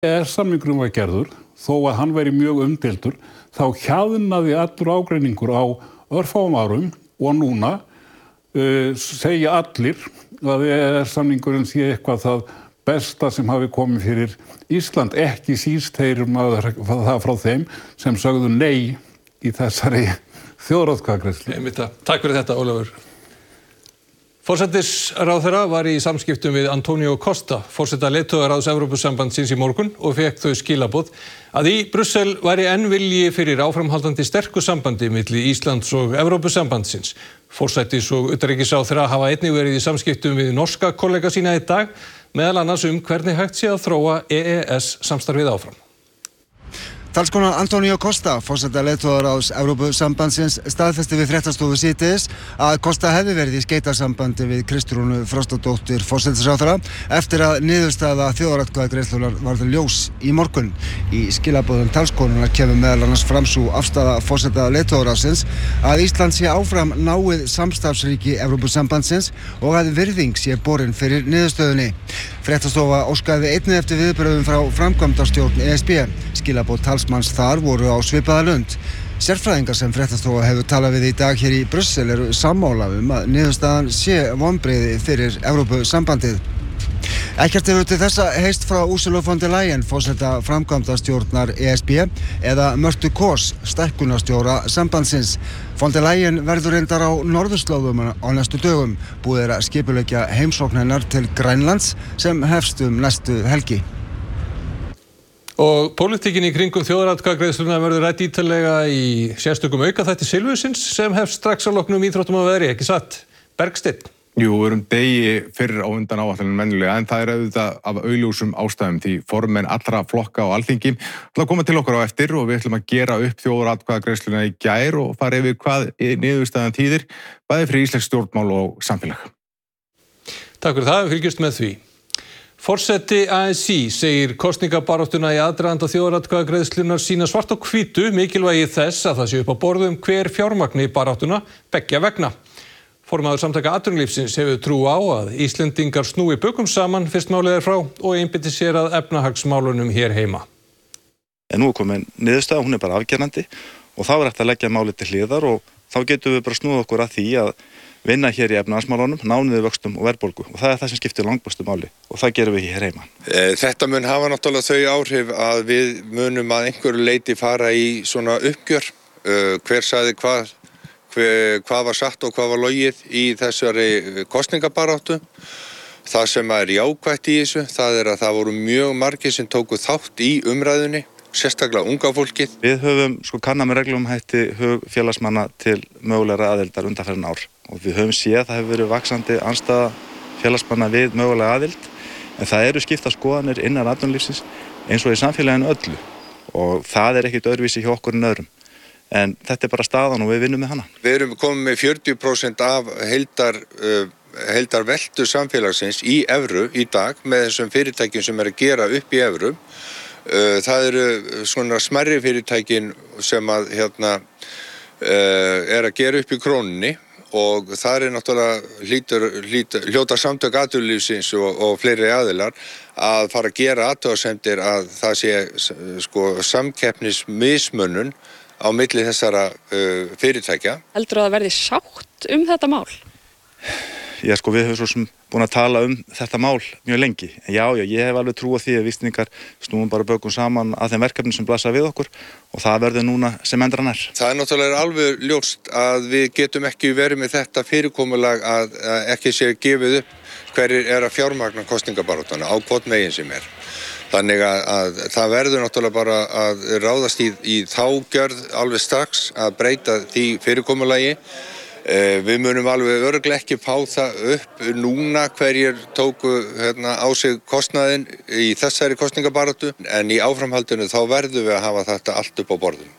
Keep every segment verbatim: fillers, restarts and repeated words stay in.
E E S-samningurinn var gerður, þó að hann væri mjög umdeildur, þá hjaðnaði allur ágreiningur á örfáum árum og núna uh, segja allir að E E S-samningurinn sé eitthvað það besta sem hafi komið fyrir Ísland, ekki síst heyrum að það frá þeim sem sögðu nei í þessari þjóðaratkvæðagreiðslu. Einmitt það. Takk fyrir þetta, Ólafur. Forsætisráðherra var í samskiptum við Antonio Costa, forseta leiðtogaráðs Evrópusambandsins í morgun og fékk þau skilaboð að í Brussel væri enn vilji fyrir áframhaldandi sterku sambandi milli Íslands og Evrópusambandsins. Forsætis- og utanríkisráðherra hafa einnig verið í samskiptum við norska kollega sína í dag, meðal annars um hvernig hægt sé að þróa E E S samstarfið áfram. Talskonan Antonio Costa, forseta leiðtogaráðs Evrópusambandsins, staðfesti við fréttastofu síðdegis að Costa hefði verið í skeytasambandi við Kristrúnu Frostadóttur forsætisráðherra eftir að niðurstaða þjóðaratkvæðagreiðslunnar varð ljós í morgun. Í skilaboðum talskonunnar kemur meðal annars fram sú afstaða forseta leiðtogaráðsins að Ísland sé áfram náið samstarfsríki Evrópusambandsins og að virðing sé borin fyrir niðurstöðunni. Fréttastofa óskaði einnig eftir viðbrögðum frá framkvæmdastjórn E S B. Skilaboð talsmanns þar voru á svipaða lund. Sérfræðingar sem fréttastofa hefur talað við í dag hér í Brussel eru sammála um að niðurstaðan sé vonbrigði fyrir Evrópusambandið. Ekkert hefur til þessa heyrst frá Ursula von der Leyen, forseta framkvæmdastjórnar E S B, eða Mörtu Kors, stækkunarstjóra sambandsins. Von der Leyen verður reyndar á norðurslóðum á næstu dögum. Búið er að skipuleggja heimsókn hennar til Grænlands sem hefst um næstu helgi. Og pólitíkin í kringum þjóðaratkvæðagreiðsluna verður rædd ítarlega í sérstökum aukaþætti Silfusins sem hefst strax á loknum íþróttum að veðri, ekki satt? Bergsteinn. Jú, við erum degi fyrir á undan áætlunum mennilega, en það er auðvitað af augljósum ástæðum því formenn allra flokka á Alþingi. Það koma til okkar á eftir og við ætlum að gera upp þjóðaratkvæðagreiðsluna í gær og fara yfir hvað niðurstaðan þýðir, bæði fyrir íslensk stjórnmál og samfélag. Takk fyrir það, við fylgjumst með því. Forseti A S í segir kosningabaráttuna í aðdraganda þjóðaratkvæðagreiðslunnar sína svart á hvítu mikilvægi þess að það sé upp á borðum hver fjármagni baráttuna beggja vegna. Formaður samtaka atvinnulífsins hefur trú á að Íslendingar snúi bökum saman fyrst málið er frá og einbeiti sér að efnahagsmálunum hér heima. En nú er komin niðurstaða, hún er bara afgerandi og þá er hægt að leggja málið til hliðar og þá getum við bara snúið okkur að því að vinna hér í efnahagsmálunum, ná niður vöxtum og verðbólgu og það er það sem skiptir langmestu máli og það gerum við hér heima. Þetta mun hafa náttúrulega þau áhrif að við munum að einhverju leyti fara í svona uppgjör, hver sagði hvað, hver, hvað var satt og hvað var logið í þessari kosningabaráttu. Það sem er jákvætt í þessu, það er að það voru mjög margir sem tóku þátt í umræðunni, sérstaklega unga fólkið. Við höfum sko kannað með reglum hætti hug félagsmanna til mögulegra aðildar undanfarin ár og við höfum séð að það hefur verið vaxandi andstaða félagsmanna við mögulega aðild en það eru skiptar skoðanir innan atvinnulífsins eins og í samfélaginu öllu og það er ekkit öðruvísi hjá okkur en öðrum en þetta er bara staðan og við vinnum með hana. Við erum komið með fjörutíu prósent af heildar, uh, heildar veltu samfélagsins í evru í dag með þessum fyrirtækjum sem er að gera upp í evru. Það eru svona smærri fyrirtækin sem að hérna er að gera upp í krónunni og það er náttúrulega hlýtur, hlýtur, hljóta samtök atvinnulífsins og, og fleiri aðilar að fara að gera athugasemdir að það sé sko samkeppnismismunun á milli þessara uh, fyrirtækja. Heldurðu að það verði sátt um þetta mál? Já, sko, við höfum svo sem búin að tala um þetta mál mjög lengi. En já, já, ég hef alveg trú á því að Íslendingar snúum bara bökum saman að þeim verkefnum sem blasa við okkur og það verður núna sem endran er. Það er náttúrulega alveg ljóst að við getum ekki verið með þetta fyrirkomulag að, að ekki sé gefið upp hverjir er að fjármagna kosningabaráttuna á hvort megin sem er. Þannig að, að það verður náttúrulega bara að ráðast í, í þá gjörð alveg strax að breyta því fyrirkomulagi. Við munum alveg örugglega ekki fá það upp núna hverjir tóku hérna, á sig kostnaðinn í þessari kosningabaráttu en í áframhaldinu þá verðum við að hafa þetta allt upp á borðum.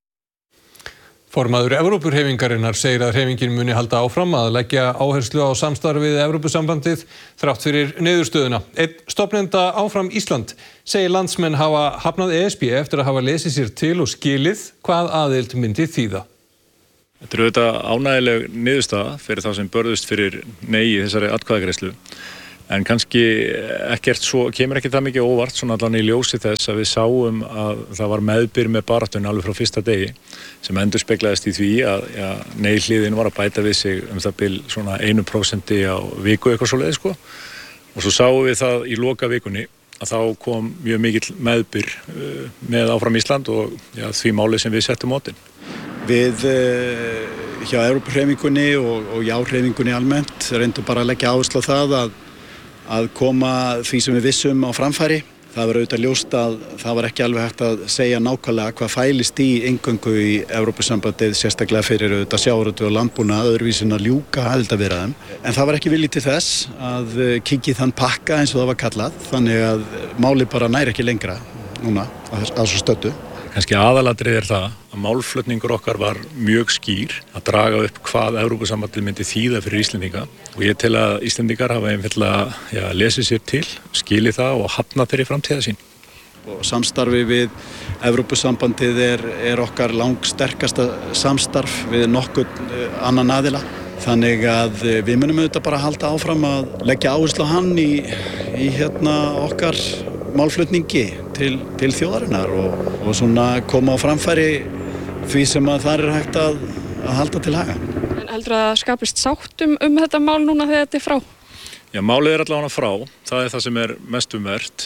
Formaður Evrópuhreyfingarinnar segir að hreyfingin muni halda áfram að leggja áherslu á samstarfið við Evrópusambandið þrátt fyrir niðurstöðuna. Einn stofnenda áfram Ísland segir landsmenn hafa hafnað E S B eftir að hafa lesið sér til og skilið hvað aðild myndi þýða. Þetta er auðvitað ánægileg niðurstaða fyrir þá sem börðust fyrir nei í þessari atkvæðagreiðslu. En kannski ekkert svo, kemur ekki það mikið óvart svona allan í ljósi þess að við sáum að það var meðbyr með baráttunni alveg frá fyrsta degi sem endurspeglaðist í því að ja, nei hliðin var að bæta við sig um það bil svona einu prósenti á viku eitthvað svoleiðis sko og svo sáum við það í loka vikunni að þá kom mjög mikill meðbyr uh, með Áfram Ísland og ja, því máli sem við settum mótin. Við uh, hjá Evrópuhreyfingunni og, og já-hreyfingunni almennt reyndum bara að leggja áherslu á það að að koma því sem við vissum á framfæri. Það var auðvitað ljóst að það var ekki alveg hægt að segja nákvæmlega hvað fælist í inngöngu í Evrópusambandið, sérstaklega fyrir auðvitað sjávarútveg og landbúnað, öðruvísi en að ljúka aðildarviðræðum. En það var ekki vilji til þess að kíkja í þann pakka eins og það var kallað, þannig að málið bara nær ekki lengra núna að þessu stöddu. Kannski aðalatrið er það að málflutningur okkar var mjög skýr að draga upp hvað Evrópusambandið myndi þýða fyrir Íslendinga og ég tel að Íslendingar hafa einfaldlega ja, lesið sér til, skilið það og hafnað þeirri framtíða sín. Og samstarfi við Evrópusambandið er, er okkar langsterkasta samstarf við nokkurn annan aðila. Þannig að við munum auðvitað bara halda áfram að leggja áherslu á hann í, í hérna okkar málflutningi til, til þjóðarinnar og, og svona koma á framfæri því sem að það er hægt að, að halda til haga. En heldur að það skapist sátt um, um þetta mál núna þegar þetta er frá? Já, málið er allavega frá. Það er það sem er mest umvert.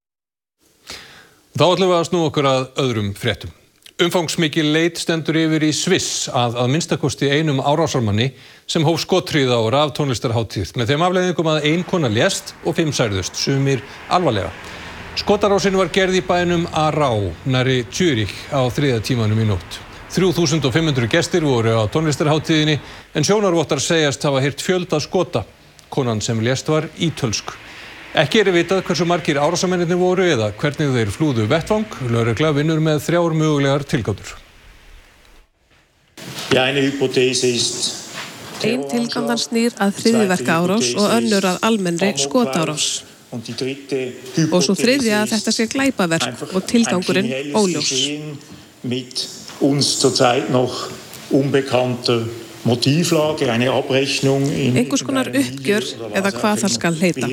Þá ætlum við að snúa okkur að öðrum fréttum. Umfangsmikil leit stendur yfir í Sviss að að minnstakosti einum árásarmanni sem hóf skothríð á raftónlistarhátíð með þeim afleiðingum að ein kona lést og fimm særðust, sumir alvarlega. Skotarásin var gerð í bænum Ará, nærri Zürich á þriðja tímanum í nótt. þrjú þúsund fimm hundruð gestir voru á tónlistarhátíðinni en sjónarvottar segjast hafa heyrt fjölda skota. Konan sem lést var ítölsk. Ekki er vitað hversu margir árásarmennirnir voru eða hvernig þeir flúðu vettvang. Lögregla vinnur með þrjár mögulegar tilgátur. Ein tilgátan snýr að hryðjuverkaárás og önnur að almennri skotárás. Og svo þriðja að þetta sé glæpaverk og tilgangurinn óljós. Einhvers konar uppgjör eða hvað það skal heita.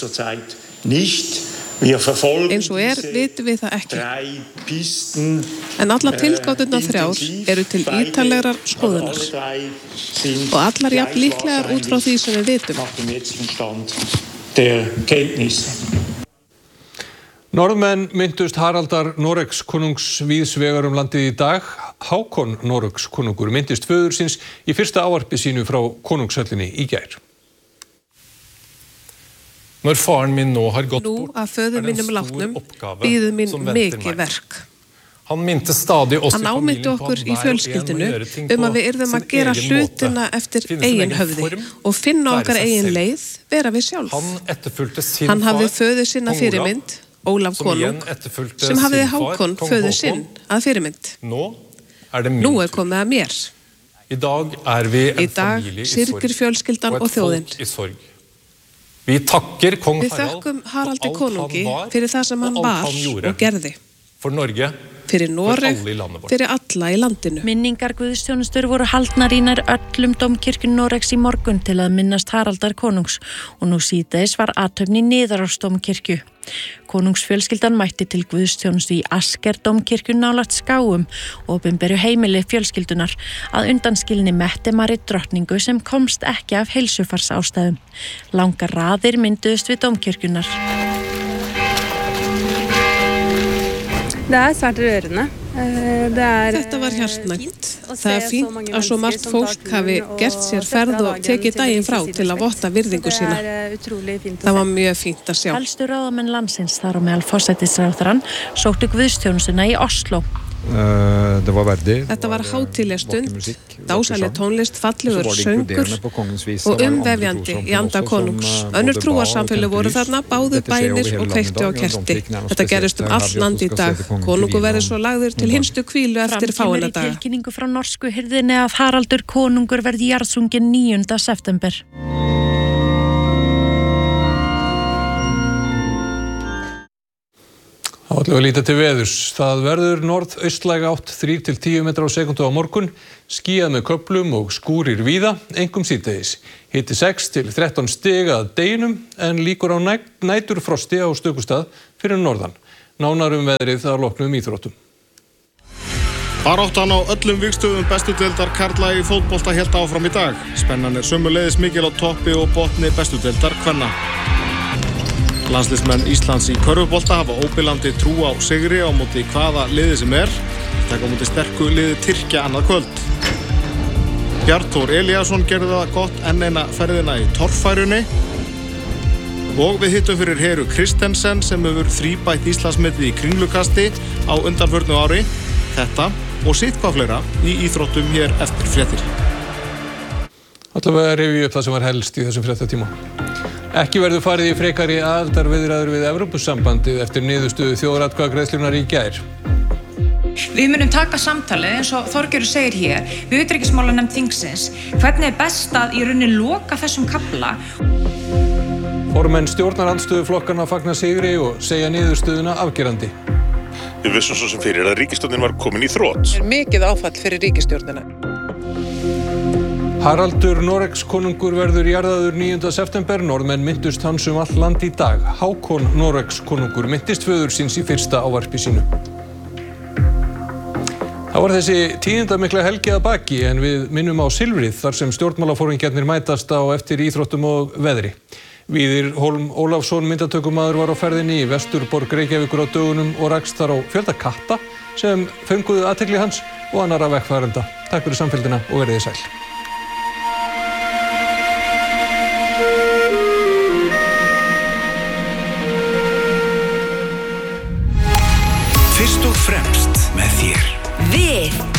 Eins og er vitum við það ekki. En allar tilgáturnar þrjár eru til ítarlegrar skoðunar. Og allar jafn líklegar út frá því sem við vitum. Norðmenn minntust Haraldar Noregs konungs víðs vegar um landið í dag. Hákon Noregs konungur minntist föður síns í fyrsta ávarpi sínu frá konungshöllinni í gær. Nú að föður mínum látnum bíður mín mikið verk. Hann myndi stadig oss Hann áminnti okkur í fjölskyldinu um að við yrðum að gera hlutina eftir eigin höfði og finna okkar eigin leið, vera við sjálf. Hann hafði föður sinna fyrirmynd, Ólaf konung, sem hafði Hákon föður sinn að fyrirmynd. Nú er komið að mér. Í dag syrgir fjölskyldan og þjóðin. Við þökkum Haraldi konungi fyrir það sem hann var og gerði. Fyrir Noreg, fyrir alla í landinu. Minningar guðstjónustur voru haldnar í nær öllum dómkirkjum Noregs í morgun til að minnast Haraldar konungs og nú síðdegis var athöfn í Niðarósdómkirkju. Konungsfjölskyldan mætti til guðstjónustu í Asker dómkirkju nálægt Skáum og opinberu heimili fjölskyldunar að undanskilinni Mette-Marit drottningu sem komst ekki af heilsufarsástæðum. Langar raðir mynduðust við dómkirkjunar. Det er svært rørende. Det er Þetta var hjartnæmt. Það er fínt að svo margt fólk hafi gert sér ferð og tekið daginn frá til að votta virðingu sína. Það var mjög fínt að sjá. Helstu ráðamenn landsins þar á meðal forsætisráðherrann sóttu guðstjónustuna í Oslo. Þetta var hátíðleg stund, dásaleg tónlist, fallegur söngur og umvefjandi í anda konungs. Önnur trúarsamfélög voru þarna, báðu bænir og kveiktu á kerti. Þetta gerist um allt land í dag. Konungur verður svo lagður til hinstu hvílu eftir fáeina daga. Fram kemur í tilkynningu frá norsku hirðinni að Haraldur konungur verði jarðsunginn níunda september. Þá ætlum við að líta til veðurs. Það verður norðaustlæg átt þrír til tíu metrar á sekúndu á morgun, skýjað með köflum og skúrir víða, einkum síðdegis. Hiti sex til þrettán stig að deginum en líkur á næ- næturfrosti á stökustað fyrir norðan. Nánar um veðrið að loknum íþróttum. Baráttan á öllum vígstöðum bestu deildar karla í fótbolta hélt áfram í dag. Spennan er sömuleiðis mikil á toppi og botni bestu deildar kvenna. Landsliðsmenn Íslands í körfubolta hafa óbilandi trú á sigri á móti hvaða liði sem er. Taka á móti sterku liði Tyrkja annað kvöld. Bjartþór Elíasson gerði það gott enn eina ferðina í torffærunni. Og við hittum fyrir Heru Kristensen sem hefur þríbætt Íslandsmetið í kringlukasti á undanförnu ári. Þetta og sitthvað fleira í íþróttum hér eftir fréttir. Ætlum við að rifja upp það sem var helst í þessum fréttatíma. Ekki verður farið í frekari aðildarviðræður við Evrópusambandið eftir niðurstöðu þjóðaratkvæðagreiðslunnar í gær. Við munum taka samtalið eins og Þorgerður segir hér við utanríkismálanefnd þingsins. Hvernig er best að í rauninni loka þessum kafla? Formenn stjórnarandstöðuflokkanna fagna sigri og segja niðurstöðuna afgerandi. Við vissum svo sem fyrir að ríkisstjórnin var komin í þrot. Það er mikið áfall fyrir ríkisstjórnina. Haraldur Noregs konungur verður jarðaður níunda september. Norðmenn minntust hans um all land í dag. Hákon Noregs konungur minntist föður síns í fyrsta ávarpi sínu. Það var þessi tíðindamikla helgi að baki en við minnum á silfrið þar sem stjórnmálaforingjarnir mætast á eftir íþróttum og veðri. Víðir Hólm Ólafsson myndatökumaður var á ferðinni í Vesturborg Reykjavíkur á dögunum og rakst þar á fjölda katta sem fenguðu athygli hans og annarra vegfarenda. Takk fyrir samfylgdina og verið þið sæl. Fyrst og fremst með þér. Við